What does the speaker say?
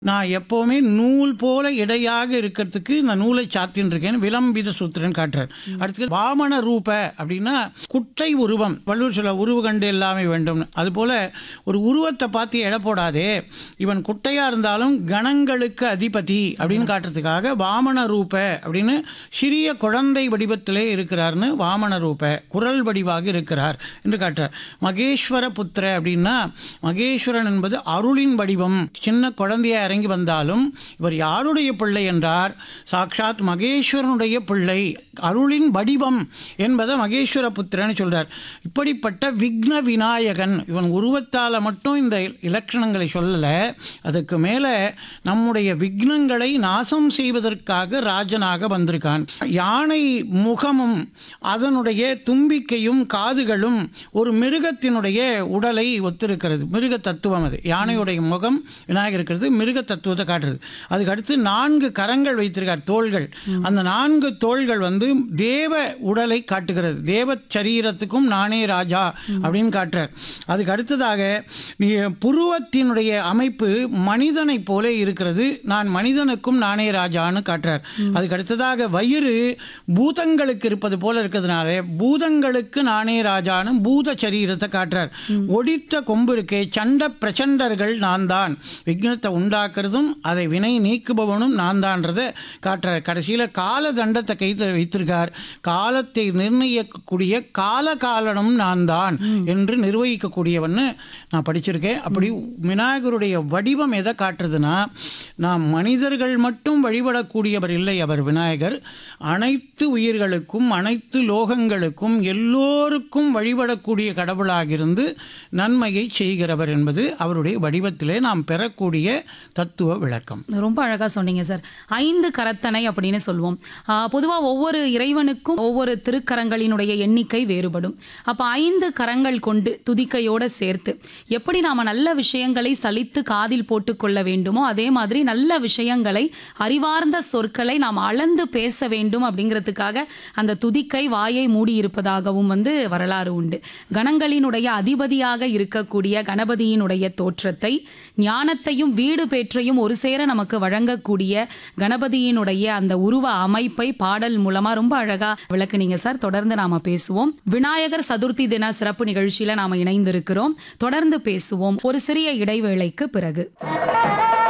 நான் எப்போவுமே நூல் போல இடையாக இருக்கிறதுக்கு நான் நூலை சாத்தின்னு இருக்கேன். விளம்பித சூத்திரன் காட்டுறார். அடுத்து வாமன ரூப அப்படின்னா குட்டை உருவம். வள்ளுவர் சொல்ல உருவ கண்டு எல்லாமே வேண்டும். அதுபோல் ஒரு உருவத்தை பார்த்து எடை போடாதே, இவன் குட்டையாக இருந்தாலும் கணங்களுக்கு அதிபதி அப்படின்னு காட்டுறதுக்காக வாமன ரூப அப்படின்னு சிறிய குழந்தை வடிவத்திலே இருக்கிறார்னு வாமன ரூப குரல் வடிவாக இருக்கிறார் என்று காட்டுறார். மகேஸ்வர புத்திர அப்படின்னா மகேஸ்வரன் என்பது அருளின் வடிவம். சின்ன குழந்தைய இறங்கி வந்தாலும் இவர் யாருடைய பிள்ளை என்றார், சாட்சாத் மகேஸ்வரனுடைய பிள்ளை, அருளின் வடிவம் என்பதை மகேஸ்வர புத்திரன்னு சொல்றார். இப்படிப்பட்ட விக்ன விநாயகன், இவன் உருவத்தால் மட்டும் இந்த இலட்சணங்களை சொல்லலை, அதுக்கு மேலே நம்முடைய விக்னங்களை நாசம் செய்வதற்காக ராஜனாக வந்திருக்கான். யானை முகமும் அதனுடைய தும்பிக்கையும் காதுகளும் ஒரு மிருகத்தினுடைய உடலை ஒத்திருக்கிறது. மிருக தத்துவம் அது. யானையுடைய முகம் விநாயகர் இருக்கிறது, மிருக தத்துவத்தை காட்டுறது. அதுக்கு அடுத்து 4 கரங்கள் வைத்திருக்கார், தோள்கள். அந்த 4 தோள்கள் தேவ உடலை காட்டுகிறது. தேவ சரீரத்துக்கும் நானே ராஜா அப்படின்னு காட்டுறார். அதுக்கு அடுத்ததாக புருவத்தினுடைய அமைப்பு மனிதனை போல இருக்கிறது, நான் மனிதனுக்கும் நானே ராஜான்னு காட்டுறார். அதுக்கு அடுத்ததாக வயிறு பூதங்களுக்கு இருப்பது போல இருக்கிறதுனால பூதங்களுக்கு நானே ராஜான்னு பூத சரீரத்தை காட்டுறார். ஒடித்த கொம்பு இருக்கே, சண்ட பிரச்சண்டர்கள் நான் தான், விக்னத்தை உண்டாக்குறதும் அதை வினை நீக்குபவனும் நான் தான்றதை காட்டுறார். கடைசியில் கால தண்டத்தை கையில் வைத்திருக்கார். காலத்தை நிர்ணயிக்கக்கூடிய காலகாலனும் நான் தான் என்று நிர்வகிக்கக்கூடியவன்னு நான் படிச்சிருக்கேன். அப்படி விநாயகருடைய வடிவம் எதை காட்டுறதுன்னா, நாம் மனிதர்கள் மட்டும் வழிபடக்கூடியவர் இல்லை அவர் விநாயகர். அனைத்து உயிர்களுக்கும் அனைத்து லோகங்களுக்கும் எல்லோருக்கும் வழிபடக்கூடிய கடவுளாக இருந்து நன்மையை செய்கிறவர் என்பது அவருடைய வடிவத்திலே நாம் பெறக்கூடிய தத்துவ விளக்கம். ரொம்ப அழகா சொன்னீங்க சார். 5 கரத்தனை அப்படின்னு சொல்லுவோம். பொதுவாக ஒவ்வொரு இறைவனுக்கும் ஒவ்வொரு திருக்கரங்களினுடைய எண்ணிக்கை வேறுபடும். அப்போ 5 கரங்கள் கொண்டு துதிக்கையோடு சேர்த்து எப்படி நாம் நல்ல விஷயங்களை சலித்து காதில் போட்டுக்கொள்ள வேண்டுமோ அதே மாதிரி நல்ல விஷயங்களை அறிவார்ந்த சொற்களை நாம் அளந்து பேச வேண்டும் அப்படிங்கிறதுக்காக அந்த துதிக்கை வாயை மூடி இருப்பதாகவும் வரலாறு உண்டு. கணங்களினுடைய அதிபதியாக இருக்கக்கூடிய கணபதியினுடைய தோற்றத்தை, ஞானத்தையும் வீடு பேற்றையும் ஒரு சேர நமக்கு வழங்கக்கூடிய கணபதியினுடைய அந்த உருவ அமைப்பை பாடல் மூலமா ரொம்ப அழகா விளக்குனீங்க சார். தொடர்ந்து நாம பேசுவோம். விநாயகர் சதுர்த்தி தின சிறப்பு நிகழ்ச்சியில நாம இணைந்திருக்கிறோம். தொடர்ந்து பேசுவோம் ஒரு சிறிய இடைவேளைக்கு பிறகு.